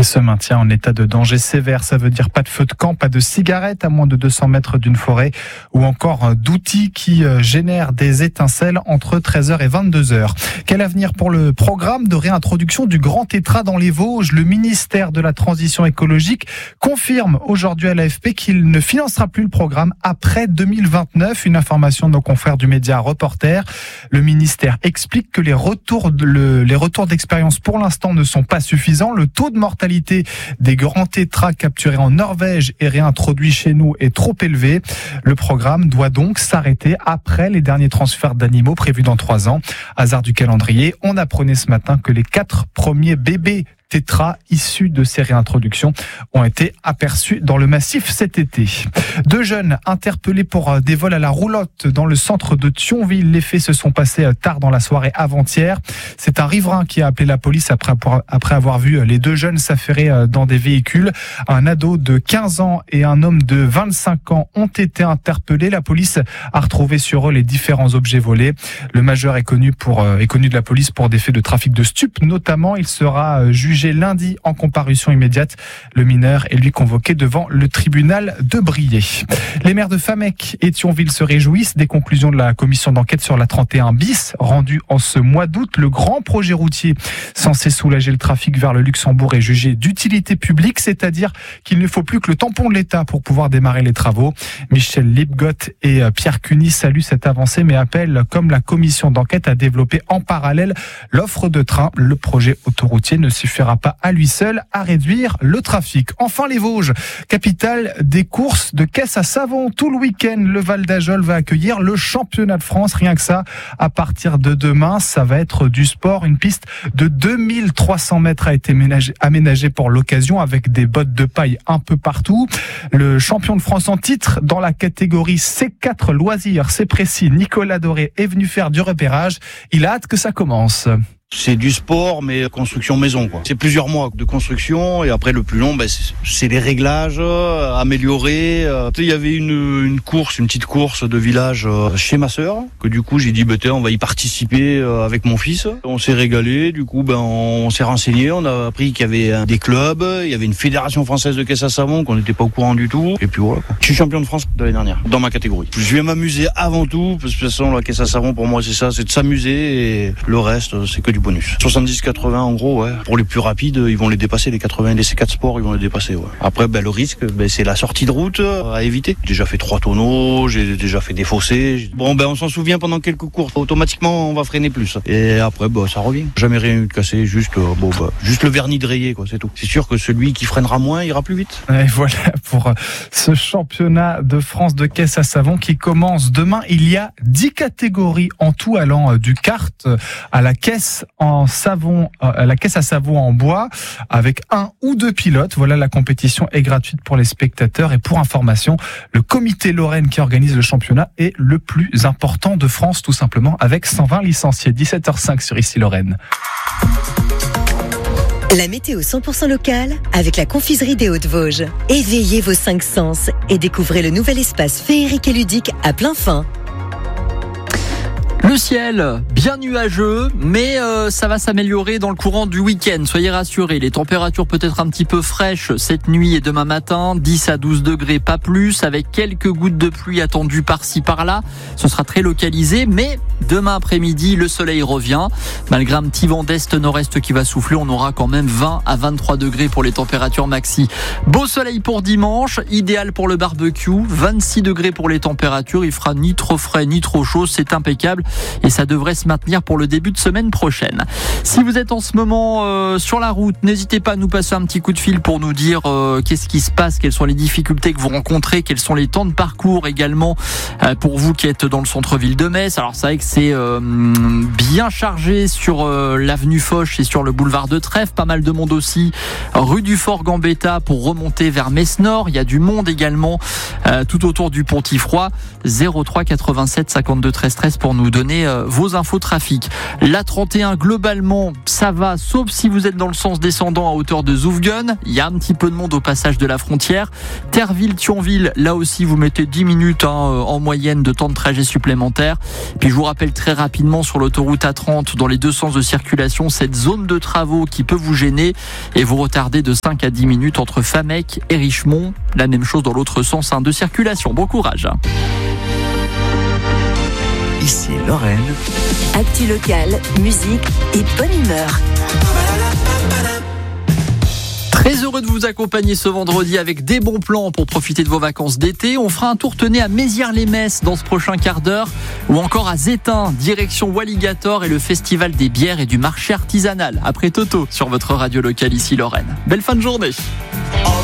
Et ce maintien en état de danger sévère, ça veut dire pas de feu de camp, pas de cigarettes à moins de 200 mètres d'une forêt ou encore d'outils qui génèrent des étincelles entre 13h et 22h. Quel avenir pour le programme de réintroduction du grand tétra dans les Vosges ? Le ministère de la Transition écologique confirme aujourd'hui à l'AFP qu'il ne financera plus le programme après 2029. Une information de nos confrères du média Reporter. Le ministère explique que les retours d'expérience pour l'instant ne sont pas suffisants. Le taux de mortalité des grands tétras capturés en Norvège et réintroduits chez nous est trop élevé. Le programme doit donc s'arrêter après les derniers transferts d'animaux prévus dans 3 ans. Hasard du calendrier, on apprenait ce matin que les 4 premiers bébés tétras issus de ces réintroductions ont été aperçus dans le massif cet été. 2 jeunes interpellés pour des vols à la roulotte dans le centre de Thionville. Les faits se sont passés tard dans la soirée avant-hier. C'est un riverain qui a appelé la police après avoir vu les 2 jeunes s'affairer dans des véhicules. Un ado de 15 ans et un homme de 25 ans ont été interpellés. La police a retrouvé sur eux les différents objets volés. Le majeur est connu de la police pour des faits de trafic de stupes notamment. Il sera jugé lundi en comparution immédiate. Le mineur est lui convoqué devant le tribunal de Briey. Les maires de Famec et Thionville se réjouissent des conclusions de la commission d'enquête sur la 31 bis rendue en ce mois d'août. Le grand projet routier censé soulager le trafic vers le Luxembourg est jugé d'utilité publique, c'est-à-dire qu'il ne faut plus que le tampon de l'État pour pouvoir démarrer les travaux. Michel Lipgott et Pierre Cuny saluent cette avancée mais appellent, comme la commission d'enquête, à développer en parallèle l'offre de train. Le projet autoroutier ne suffira pas à lui seul à réduire le trafic. Enfin, les Vosges, capitale des courses de caisse à savon. Tout le week-end, le Val d'Ajol va accueillir le championnat de France. Rien que ça, à partir de demain, ça va être du sport. Une piste de 2300 mètres a été aménagée pour l'occasion avec des bottes de paille un peu partout. Le champion de France en titre dans la catégorie C4 loisirs, c'est précis. Nicolas Doré est venu faire du repérage. Il a hâte que ça commence. C'est du sport, mais construction maison, quoi. C'est plusieurs mois de construction, et après le plus long, c'est les réglages, améliorer. Il y avait une petite course de village chez ma sœur, que du coup j'ai dit, on va y participer avec mon fils. On s'est régalé, du coup, on s'est renseigné, on a appris qu'il y avait des clubs, il y avait une fédération française de caisse à savon qu'on n'était pas au courant du tout, et puis voilà, quoi. Je suis champion de France de l'année dernière, dans ma catégorie. Je vais m'amuser avant tout, parce que de toute façon, la caisse à savon, pour moi, c'est ça, c'est de s'amuser, et le reste, c'est que du bonus. 70-80 en gros, ouais. Pour les plus rapides, ils vont les dépasser, les 80, les C4 Sport, ils vont les dépasser, ouais. Après, le risque, c'est la sortie de route à éviter. J'ai déjà fait 3 tonneaux, j'ai déjà fait des fossés. On s'en souvient pendant quelques courses. Automatiquement, on va freiner plus. Et après, ça revient. Jamais rien eu de cassé, juste le vernis de rayé, quoi, c'est tout. C'est sûr que celui qui freinera moins ira plus vite. Et voilà pour ce championnat de France de caisse à savon qui commence demain. Il y a 10 catégories en tout, allant du kart à la caisse à savon en bois avec 1 ou 2 pilotes. Voilà, la compétition est gratuite pour les spectateurs et pour information, le comité Lorraine qui organise le championnat est le plus important de France tout simplement avec 120 licenciés. 17h05 sur Ici Lorraine. La météo 100% locale avec la confiserie des Hauts-de-Vosges. Éveillez vos 5 sens et découvrez le nouvel espace féerique et ludique à plein fin. Le ciel, bien nuageux, mais ça va s'améliorer dans le courant du week-end. Soyez rassurés, les températures peut-être un petit peu fraîches cette nuit et demain matin, 10 à 12 degrés, pas plus, avec quelques gouttes de pluie attendues par-ci, par-là. Ce sera très localisé, mais demain après-midi, le soleil revient. Malgré un petit vent d'est-nord-est qui va souffler, on aura quand même 20 à 23 degrés pour les températures maxi. Beau soleil pour dimanche, idéal pour le barbecue, 26 degrés pour les températures. Il fera ni trop frais ni trop chaud, c'est impeccable. Et ça devrait se maintenir pour le début de semaine prochaine. Si vous êtes en ce moment sur la route, n'hésitez pas à nous passer un petit coup de fil pour nous dire qu'est-ce qui se passe, quelles sont les difficultés que vous rencontrez, quels sont les temps de parcours également pour vous qui êtes dans le centre-ville de Metz. Alors c'est vrai que c'est bien chargé sur l'avenue Foch et sur le boulevard de Trèves, pas mal de monde aussi rue du Fort Gambetta pour remonter vers Metz Nord. Il y a du monde également tout autour du Pontifroy. 03 87 52 13 13 pour nous donner donner vos infos trafic. L'A31, globalement, ça va, sauf si vous êtes dans le sens descendant à hauteur de Zoufgen. Il y a un petit peu de monde au passage de la frontière. Terville-Thionville, là aussi, vous mettez 10 minutes en moyenne de temps de trajet supplémentaire. Puis je vous rappelle très rapidement sur l'autoroute A30, dans les deux sens de circulation, cette zone de travaux qui peut vous gêner et vous retarder de 5 à 10 minutes entre Famec et Richemont. La même chose dans l'autre sens de circulation. Bon courage. Ici Lorraine. Actu locale, musique et bonne humeur. Très heureux de vous accompagner ce vendredi avec des bons plans pour profiter de vos vacances d'été. On fera un tour tenez à Mézières-les-Messes dans ce prochain quart d'heure ou encore à Zétain, direction Walligator et le festival des bières et du marché artisanal. Après Toto sur votre radio locale ici Lorraine. Belle fin de journée.